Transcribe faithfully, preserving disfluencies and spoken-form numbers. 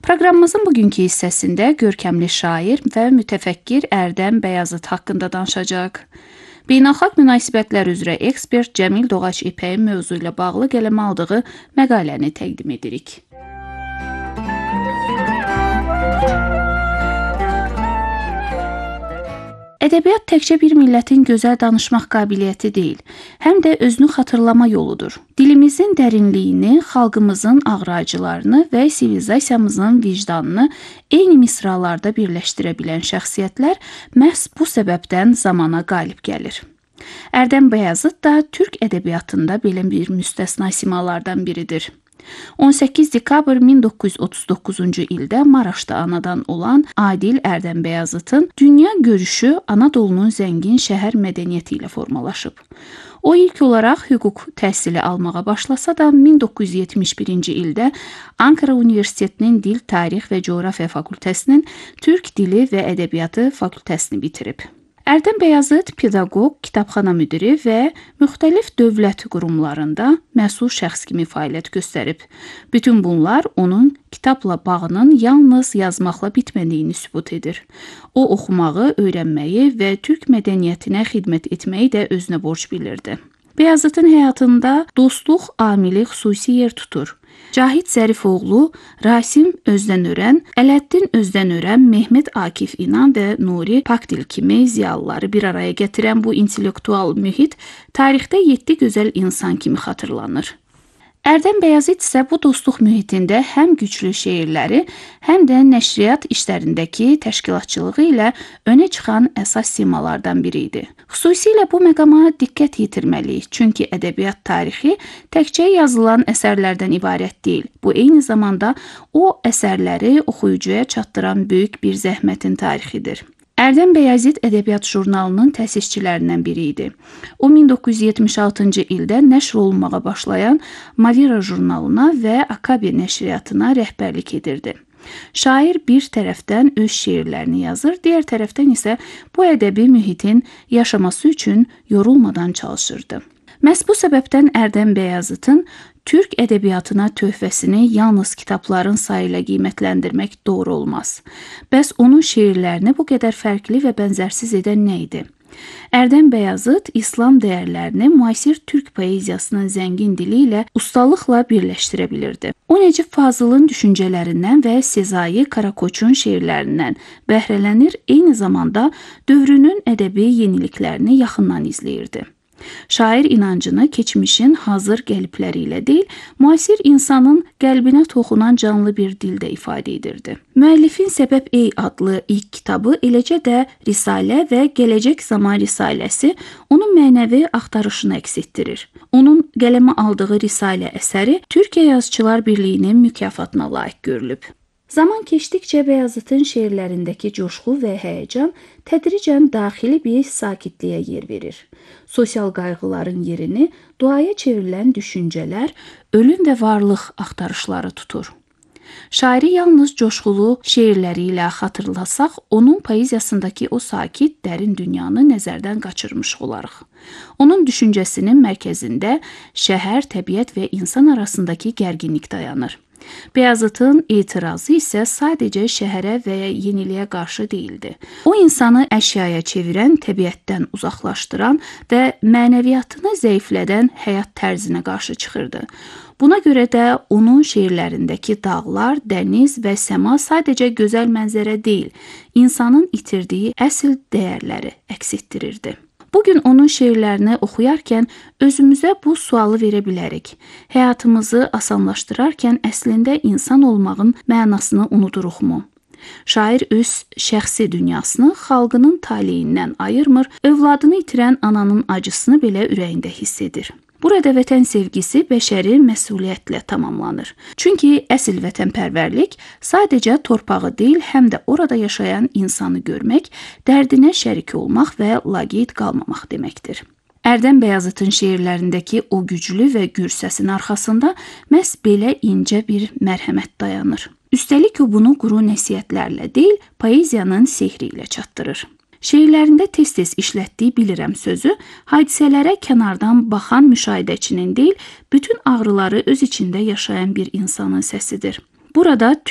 Proqramımızın bugünkü hissəsində görkəmli şair və mütəfəkkir Ərdəm Bəyazıt haqqında danışacaq. Beynəlxalq münasibətlər üzrə ekspert Cəmil Doğaç İpəyin mövzu ilə bağlı qələmə aldığı məqaləni təqdim edirik. Ədəbiyyat təkcə bir millətin gözəl danışmaq qabiliyyəti deyil, həm də özünü xatırlama yoludur. Dilimizin dərinliyini, xalqımızın ağrı-acılarını və sivilizasiyamızın vicdanını eyni misralarda birləşdirə bilən şəxsiyyətlər məhz bu səbəbdən zamana qalib gəlir. Ərdəm Bəyazıt da Türk ədəbiyyatında belə bir müstəsna simalardan biridir. on səkkiz dekabr min doqquz yüz otuz doqquzuncu ildə Maraşda anadan olan Adil Ərdəm Bəyazıtın dünya görüşü Anadolunun zəngin şəhər mədəniyyəti ilə formalaşıb. O ilk olaraq hüquq təhsili almağa başlasa da min doqquz yüz yetmiş birinci ildə Ankara Universitetinin Dil, Tarix və Coğrafiya fakültəsinin Türk Dili və Ədəbiyyatı fakültəsini bitirib. Ərdəm Bəyazıt pedaqoq, kitabxana müdiri və müxtəlif dövlət qurumlarında məsul şəxs kimi fəaliyyət göstərib. Bütün bunlar onun kitabla bağının yalnız yazmaqla bitmədiyini sübut edir. O, oxumağı, öyrənməyi və Türk mədəniyyətinə xidmət etməyi də özünə borc bilirdi. Bəyazıtın həyatında dostluq amili xüsusi yer tutur. Cahid Zərifoğlu, Rasim Özdənörən, Ələddin Özdənörən, Mehmet Akif İnan və Nuri Pakdil kimi ziyalıları bir araya gətirən bu intellektual mühit tarixdə yeddi gözəl insan kimi xatırlanır. Ərdəm Bəyazıt isə bu dostluq mühitində həm güclü şeirləri, həm də nəşriyyat işlərindəki təşkilatçılığı ilə önə çıxan əsas simalardan biri idi. Xüsusilə bu məqama diqqət yetirməliyik, çünki ədəbiyyat tarixi təkcə yazılan əsərlərdən ibarət deyil. Bu, eyni zamanda o əsərləri oxuyucuya çatdıran böyük bir zəhmətin tarixidir. Ərdəm Bəyazıt ədəbiyyat jurnalının təsisçilərindən biri idi. O, min doqquz yüz yetmiş altıncı ildə nəşr olunmağa başlayan Mavira jurnalına və Akabi nəşriyyatına rəhbərlik edirdi. Şair bir tərəfdən öz şeirlərini yazır, digər tərəfdən isə bu ədəbi mühitin yaşaması üçün yorulmadan çalışırdı. Məhz bu səbəbdən Ərdəm Bəyazıtın Türk ədəbiyyatına töhfəsini yalnız kitabların sayı ilə qiymətləndirmək doğru olmaz. Bəs onun şeirlərini bu qədər fərqli və bənzərsiz edən nə idi? Ərdəm Bəyazıt İslam dəyərlərini müasir Türk poeziyasının zəngin dili ilə ustalıqla birləşdirə bilirdi. O, Necib Fazılın düşüncələrindən və Sezai Karakoçun şeirlərindən bəhrələnir, eyni zamanda dövrünün ədəbi yeniliklərini yaxından izləyirdi. Şair inancını keçmişin hazır qəlibləri ilə deyil, müasir insanın qəlbinə toxunan canlı bir dildə ifadə edirdi. Müəllifin Səbəb Ey adlı ilk kitabı, eləcə də Risalə və Gələcək Zaman Risaləsi onun mənəvi axtarışını əks etdirir. Onun qələmə aldığı Risalə əsəri Türkiyə Yazıçılar Birliyinin mükafatına layiq görülüb. Zaman keçdikcə Bəyazıtın şeirlərindəki coşqu və həyəcan tədricən daxili bir sakitliyə yer verir. Sosial qayğıların yerini duaya çevrilən düşüncələr, ölüm və varlıq axtarışları tutur. Şairi yalnız coşqulu şeirləri ilə xatırlasaq, onun poeziyasındakı o sakit, dərin dünyanı nəzərdən qaçırmış olarıq. Onun düşüncəsinin mərkəzində şəhər, təbiət və insan arasındakı gərginlik dayanır. Bəyazıtın etirazı isə sadəcə şəhərə və yeniliyə qarşı deyildi. O, insanı əşyaya çevirən, təbiətdən uzaqlaşdıran və mənəviyyatını zəiflədən həyat tərzinə qarşı çıxırdı. Buna görə də onun şeirlərindəki dağlar, dəniz və səma sadəcə gözəl mənzərə deyil, insanın itirdiyi əsl dəyərləri əks etdirirdi. Bugün onun şeirlərini oxuyarkən özümüzə bu sualı verə bilərik. Həyatımızı asanlaşdırarkən əslində insan olmağın mənasını unuduruqmu? Şair öz şəxsi dünyasını xalqının taleyindən ayırmır, övladını itirən ananın acısını belə ürəyində hiss edir. Burada vətən sevgisi bəşəri məsuliyyətlə tamamlanır. Çünki əsl vətənpərvərlik sadəcə torpağı deyil, həm də orada yaşayan insanı görmək, dərdinə şərik olmaq və laqeyd qalmamaq deməkdir. Ərdəm Bəyazıtın şeirlərindəki o güclü və gür səsin arxasında məhz belə incə bir mərhəmət dayanır. Üstəlik o bunu quru nəsihətlərlə deyil, poeziyanın sehri ilə çatdırır. Şeirlərində tez-tez işlətdiyi bilirəm sözü hadisələrə kənardan baxan müşahidəçinin deyil, bütün ağrıları öz içində yaşayan bir insanın səsidir. Burada